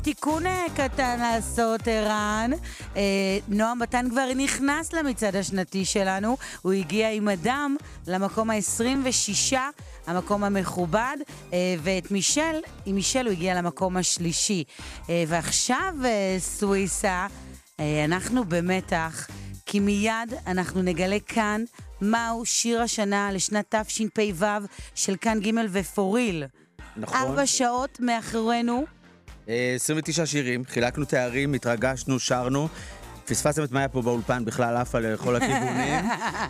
תיקון קטן לעשות, ערן. נועם מתן כבר נכנס למצעד השנתי שלנו. הוא הגיע עם אדם למקום ה-26, המקום המכובד, ואת מישל, עם מישל הוא הגיע למקום השלישי. ועכשיו, סוויסה, אנחנו במתח, כי מיד אנחנו נגלה כאן מהו שיר השנה לשנת תשפ"ו של כאן ג' ופוריל. נכון. 4 שעות מאחורינו. 29 שירים, חילקנו תארים, התרגשנו, שרנו. פספסתם את מה היה פה באולפן, בכלל עפה לכל הכיוונים.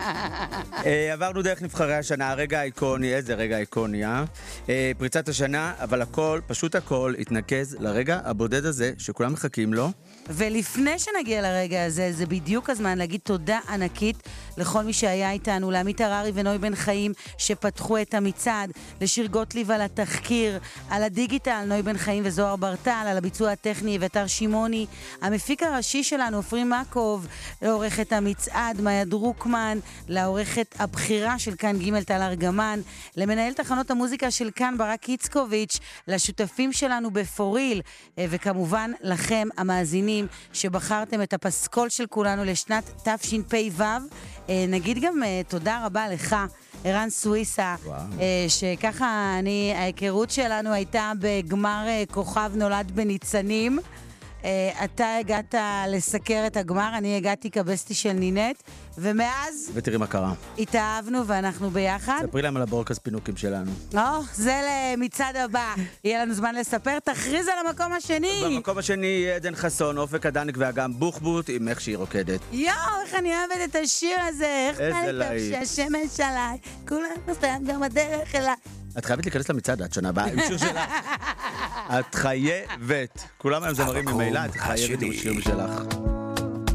עברנו דרך נבחרי השנה, הרגע האיקוני, איזה רגע איקוני, פריצת השנה, אבל הכל, פשוט הכל, התנקז לרגע הבודד הזה, שכולם מחכים לו. ולפני שנגיע לרגע הזה, זה בדיוק הזמן להגיד תודה ענקית לכל מי שהיה איתנו, לעמית הררי ונוי בן חיים שפתחו את המצעד, לשיר גוטליב על התחקיר, על הדיגיטל, נוי בן חיים וזוהר ברטל, על הביצוע הטכני ותר שימוני, המפיק הראשי שלנו, עופרי מקוב, לעורכת המצעד, מאיה דרוקמן, לעורכת הבחירה של כאן ג' טל ארגמן, למנהל תחנות המוזיקה של כאן ברק איצקוביץ', לשותפים שלנו בפוריל, וכמובן לכם המאזינים שבחרתם את הפסקול של כולנו לשנת תשפ"ו. נגיד גם תודה רבה לך, ערן סוויסה, שככה ההיכרות שלנו הייתה בגמר כוכב נולד בניצנים. אתה הגעת לסקר את הגמר, אני הגעתי כבסטי של נינט, ומאז... ותראי מה קרה. התאהבנו ואנחנו ביחד. ספרי להם על הבורקס פינוקים שלנו. זה למצעד הבא. יהיה לנו זמן לספר, תכריז על המקום השני. במקום השני יהיה עדן חסון, אופק הדניק ואגם בוחבוט עם איך שהיא רוקדת. איך אני אוהבת את השיר הזה. איזה להיט. שהשמש עליי, כולם נוסעים גם הדרך אליי. את חייבת להיכנס למצעד עד שנה הבאה, עם שיר שלך. את חייבת. כולם היום זמרים ממילא, את חייבת עם השיר שלך.